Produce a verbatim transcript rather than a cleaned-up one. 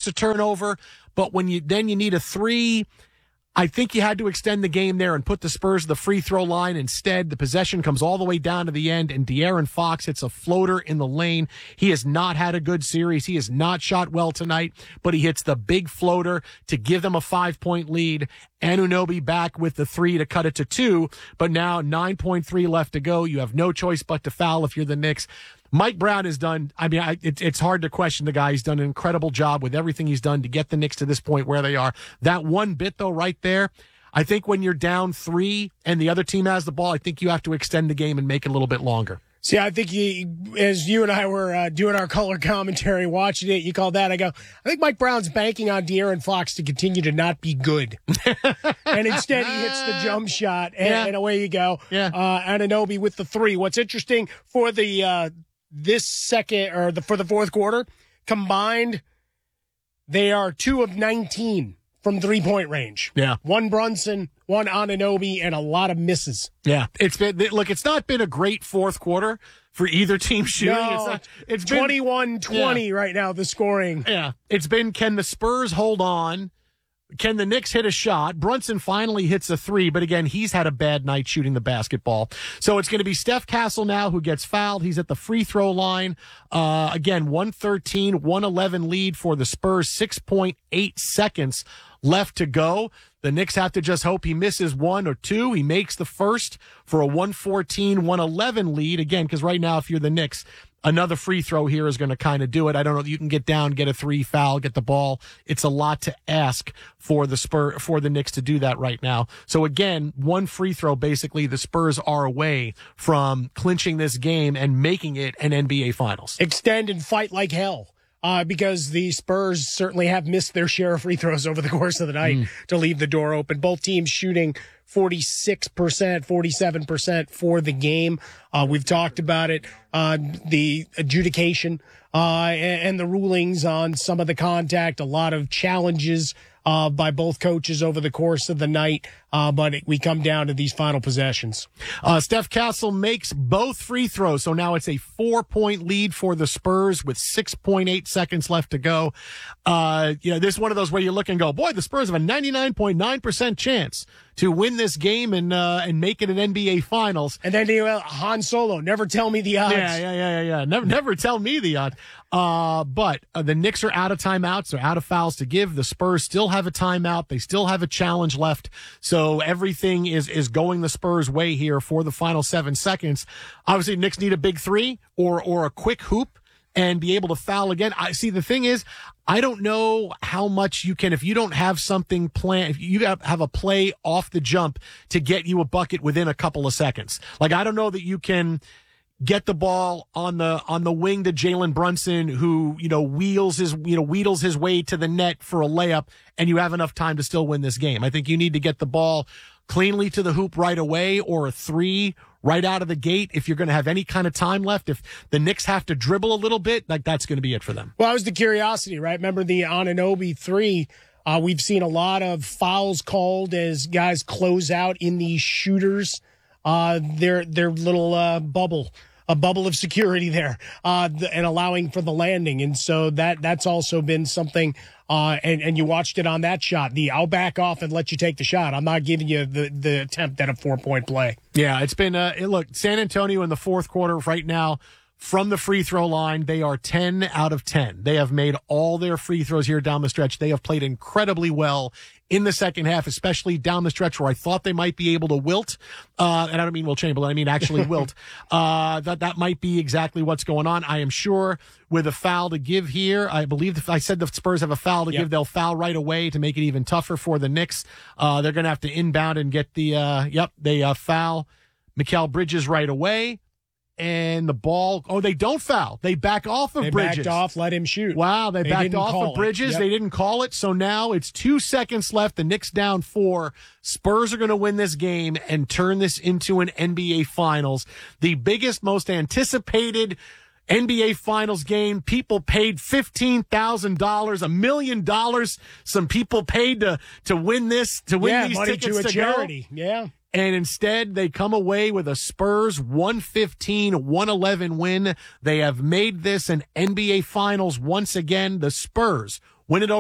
a turnover, but when you then you need a three, I think you had to extend the game there and put the Spurs to the free throw line. Instead, the possession comes all the way down to the end, and De'Aaron Fox hits a floater in the lane. He has not had a good series. He has not shot well tonight, but he hits the big floater to give them a five-point lead. Anunoby back with the three to cut it to two, but now nine point three left to go. You have no choice but to foul if you're the Knicks. Mike Brown has done, I mean, I, it, it's hard to question the guy. He's done an incredible job with everything he's done to get the Knicks to this point where they are. That one bit, though, right there, I think when you're down three and the other team has the ball, I think you have to extend the game and make it a little bit longer. See, I think you, as you and I were uh, doing our color commentary, watching it, you called that. I go, I think Mike Brown's banking on De'Aaron Fox to continue to not be good. And instead he hits the jump shot, and, Yeah. and away you go. Yeah. Uh, Anunoby with the three. What's interesting for the uh, this second, or the for the fourth quarter, combined, they are two of nineteen from three-point range. Yeah. One Brunson, one Anunoby, and a lot of misses. Yeah. It's been, look, it's not been a great fourth quarter for either team shooting. No, it's not, it's been twenty-one twenty yeah. right now, the scoring. Yeah. It's been, can the Spurs hold on? Can the Knicks hit a shot? Brunson finally hits a three, but again, he's had a bad night shooting the basketball. So it's going to be Steph Castle now who gets fouled. He's at the free throw line. Uh, again, one thirteen, one eleven lead for the Spurs, six point eight seconds left to go. The Knicks have to just hope he misses one or two. He makes the first for a one fourteen, one eleven lead. Again, because right now, if you're the Knicks, another free throw here is going to kind of do it. I don't know that you can get down, get a three, foul, get the ball. It's a lot to ask for the Spur for the Knicks to do that right now. So again, one free throw, basically the Spurs are away from clinching this game and making it an N B A Finals. Extend and fight like hell. Uh, because the Spurs certainly have missed their share of free throws over the course of the night mm. to leave the door open. Both teams shooting forty-six percent, forty-seven percent for the game. Uh, we've talked about it, uh, the adjudication, uh, and, and the rulings on some of the contact, a lot of challenges, uh, by both coaches over the course of the night. Uh, but it, we come down to these final possessions. Uh, Steph Castle makes both free throws. So now it's a four point lead for the Spurs with six point eight seconds left to go. Uh, you know, this is one of those where you look and go, boy, the Spurs have a ninety-nine point nine percent chance to win this game and, uh, and make it an N B A Finals. And then you uh, Han Solo, never tell me the odds. Yeah, yeah, yeah, yeah, yeah. Never, never tell me the odds. Uh, but uh, the Knicks are out of timeouts. They're out of fouls to give. The Spurs still have a timeout. They still have a challenge left. So everything is, is going the Spurs' way here for the final seven seconds. Obviously, Knicks need a big three or, or a quick hoop and be able to foul again. I see. The thing is, I don't know how much you can, if you don't have something planned, if you have, have a play off the jump to get you a bucket within a couple of seconds. Like, I don't know that you can get the ball on the, on the wing to Jalen Brunson, who, you know, wheels his, you know, wheedles his way to the net for a layup, and you have enough time to still win this game. I think you need to get the ball cleanly to the hoop right away, or a three right out of the gate if you're going to have any kind of time left. If the Knicks have to dribble a little bit, like, that's going to be it for them. Well, that was the curiosity, right? Remember the Anunoby three? Uh, we've seen a lot of fouls called as guys close out in these shooters, uh, their, their little, uh, bubble. A bubble of security there, uh, and allowing for the landing. And so that, that's also been something, uh, and, and you watched it on that shot. The I'll back off and let you take the shot. I'm not giving you the, the attempt at a four point play. Yeah, it's been, uh, look, San Antonio in the fourth quarter right now, from the free throw line, they are ten out of ten. They have made all their free throws here down the stretch. They have played incredibly well in the second half, especially down the stretch where I thought they might be able to wilt. Uh, and I don't mean Will Chamberlain, I mean actually wilt. Uh, that, that might be exactly what's going on. I am sure with a foul to give here, I believe the, I said the Spurs have a foul to yep. give. They'll foul right away to make it even tougher for the Knicks. Uh, they're going to have to inbound and get the, uh, yep, they, uh, foul Mikal Bridges right away. And the ball, oh, they don't foul. They back off of they Bridges. They backed off, let him shoot. Wow, they, they backed off of Bridges. Yep. They didn't call it. So now it's two seconds left. The Knicks down four. Spurs are going to win this game and turn this into an N B A Finals. The biggest, most anticipated N B A Finals game. People paid fifteen thousand dollars, a million dollars. Some people paid to, to win this, to win yeah, these money tickets to a to charity. Go. Yeah. And instead, they come away with a Spurs one fifteen, one eleven win. They have made this an N B A Finals once again. The Spurs win it over